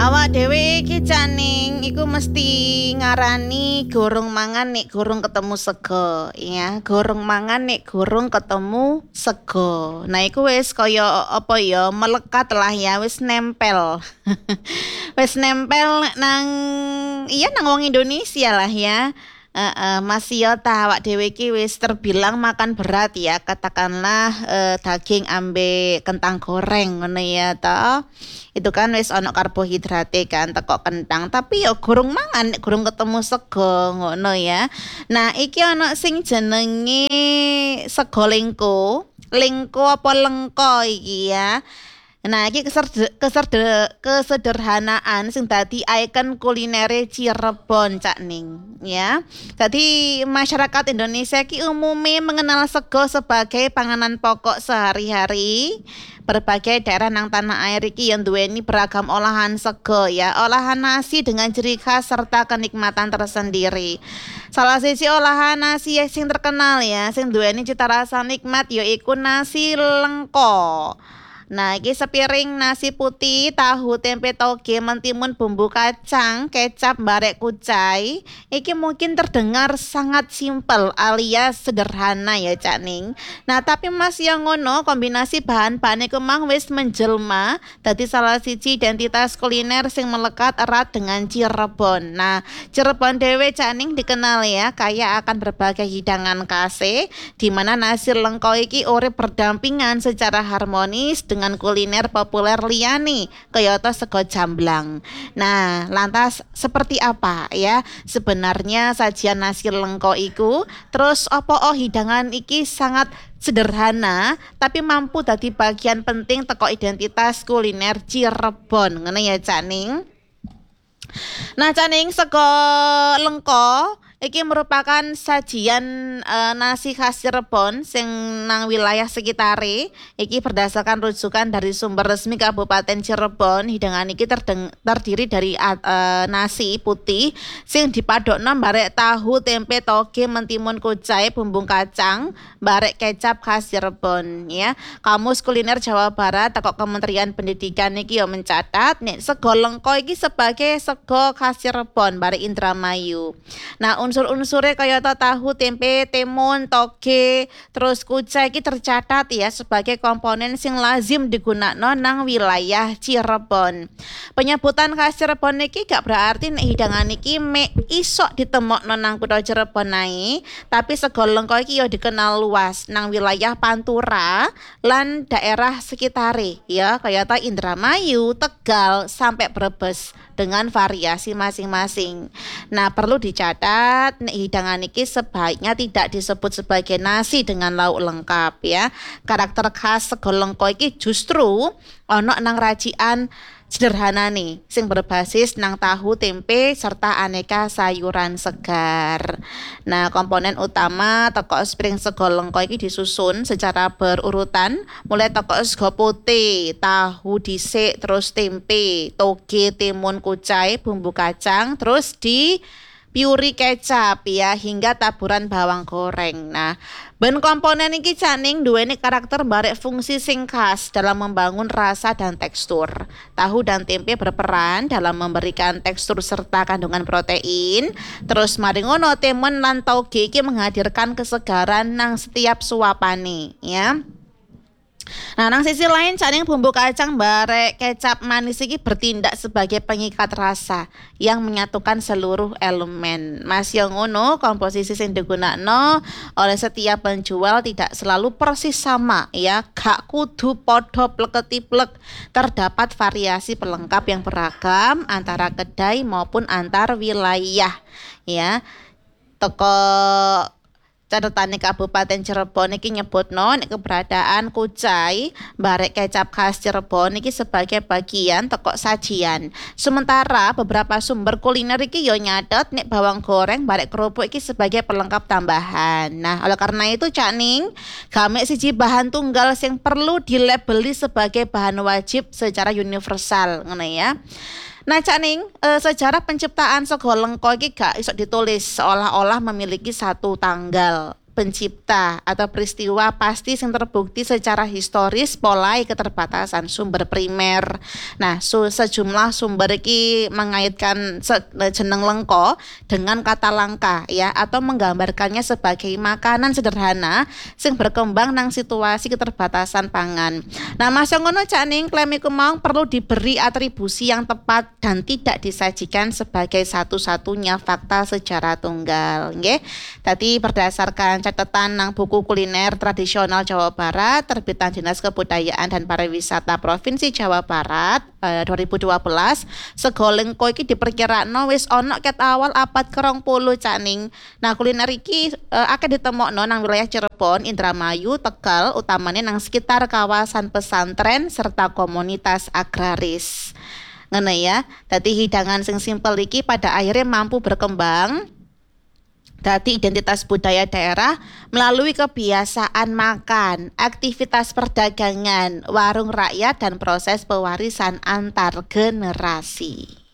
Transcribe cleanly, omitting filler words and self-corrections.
Awak dhewe iki Caning iku mesti ngarani gorong mangan nek gorong ketemu sego, ya. Gorong mangan nek gorong ketemu sego. Nah, iku wis kaya apa ya, melekat lah ya, wis nempel. Wis nempel nang iya nang wong Indonesia lah ya. Mas yo ta awak dhewe iki wis terbilang makan berat ya, katakanlah daging ambe kentang goreng ngono ya toh. Itu kan wis ono karbohidrate kan teko kentang, tapi yo gurung mangan nek gurung ketemu sego ngono ya. Nah, iki ono sing jenenge sego lengko. Lengko apa lengko iki ya. Nah, iki kesederhanaan sing dadi ikon kulinere Cirebon Cak Ning, ya. Dadi masyarakat Indonesia ki umume mengenal sego sebagai panganan pokok sehari-hari. Berbagai daerah nang tanah air iki yang duweni beragam olahan sego ya, olahan nasi dengan ciri khas serta kenikmatan tersendiri. Salah siji olahan nasi sing terkenal ya, sing duweni cita rasa nikmat yaiku nasi lengko. Nah, iki sepiring nasi putih, tahu, tempe toge, mentimun, bumbu kacang, kecap, barek kucai. Iki mungkin terdengar sangat simpel alias sederhana ya Cak Ning. Nah, tapi Mas yang ngono kombinasi bahan-bahan iku mang wis menjelma dadi salah siji identitas kuliner sing melekat erat dengan Cirebon. Nah, Cirebon dhewe Cak Ning dikenal ya kaya akan berbagai hidangan khase di mana nasi lengko iki urip berdampingan secara harmonis dengan kuliner populer liyane kayata sego jamblang. Nah, lantas seperti apa ya sebenarnya sajian nasi lengko iku? Terus apa hidangan iki sangat sederhana tapi mampu dadi bagian penting teko identitas kuliner Cirebon. Ngono ya Cak Ning. Nah, Cak Ning, sego lengko iki merupakan sajian nasi khas Cirebon sing nang wilayah sekitare. Iki berdasarkan rujukan dari sumber resmi Kabupaten Cirebon. Hidangan iki terdiri dari nasi putih sing dipadokno barek tahu, tempe, toge, mentimun, kucai, bumbu kacang, barek kecap khas Cirebon ya. Kamus Kuliner Jawa Barat teko Kementerian Pendidikan iki yo mencatat nek sego lengko iki sebagai sego khas Cirebon barek Indramayu. Nah, unsur-unsurnya kaya tahu, tempe, timun, toge, terus kucai iki tercatat ya sebagai komponen sing lazim digunakno nang wilayah Cirebon. Penyebutan khas Cirebon iki gak berarti nek hidangan iki mek isok ditemokno nang kutha Cirebon ae, tapi sego lengko iki ya dikenal luas nang wilayah Pantura lan daerah sekitare ya kaya Indramayu, Tegal sampai Brebes dengan variasi masing-masing. Nah, perlu dicatat hidangan iki sebaiknya tidak disebut sebagai nasi dengan lauk lengkap ya. Karakter khas sego lengko iki justru ono nang racikan sederhana nih sing berbasis nang tahu, tempe serta aneka sayuran segar. Nah, komponen utama teko piring sego lengko iki disusun secara berurutan mulai teko sego putih, tahu dhisik, terus tempe, toge, timun, kucai, bumbu kacang, terus di piuri kecap ya hingga taburan bawang goreng. Nah, ben komponen iki Cak Ning duweni karakter barek fungsi sing khas dalam membangun rasa dan tekstur. Tahu dan tempe berperan dalam memberikan tekstur serta kandungan protein. Terus mari ngono timun lan toge iki menghadirkan kesegaran nang setiap suapane ya. Nah, nang sisi lain Cak Ning bumbu kacang barek kecap manis iki bertindak sebagai pengikat rasa yang menyatukan seluruh elemen. Mas yang ngono, komposisi sing digunakno oleh setiap penjual tidak selalu persis sama ya, gak kudu padha pleketiplek. Terdapat variasi pelengkap yang beragam antara kedai maupun antar wilayah ya. Toko Catatane Kabupaten Cirebon iki nyebutno nek keberadaan kucai barek kecap khas Cirebon iki sebagai bagian teko sajian. Sementara beberapa sumber kuliner iki yo nyatet nek bawang goreng barek kerupuk iki sebagai pelengkap tambahan. Nah, oleh karena itu Cak Ning, gamek siji bahan tunggal sing perlu dilabeli sebagai bahan wajib secara universal ngono ya. Nah, Cak Ning, sejarah penciptaan sego lengko iki gak iso ditulis seolah-olah memiliki satu tanggal. pencipta atau peristiwa pasti yang terbukti secara historis polai keterbatasan sumber primer. Nah, sejumlah sumber iki mengaitkan jeneng lengko dengan kata langka ya, atau menggambarkannya sebagai makanan sederhana sing berkembang nang situasi keterbatasan pangan. Nah, Mas yang ngono Cak Ning klaim iku mau perlu diberi atribusi yang tepat dan tidak disajikan sebagai satu-satunya fakta secara tunggal, nggih. Tadi berdasarkan catatan nang buku kuliner tradisional Jawa Barat terbitan Dinas Kebudayaan dan Pariwisata Provinsi Jawa Barat 2012, sego lengko iki diperkirakno wis ana ket awal abad ke-20 Cak Ning. Nah, kuliner iki akeh ditemokno nang wilayah Cirebon, Indramayu, Tegal, utamanya nang sekitar kawasan pesantren serta komunitas agraris. Ngono ya. Dadi hidangan sing simpel iki pada akhirnya mampu berkembang dadi identitas budaya daerah melalui kebiasaan makan, aktivitas perdagangan, warung rakyat dan proses pewarisan antar generasi.